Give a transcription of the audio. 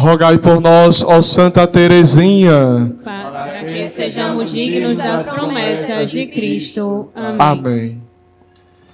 rogai por nós, ó Santa Teresinha, para que sejamos dignos das promessas de Cristo. Amém. Amém.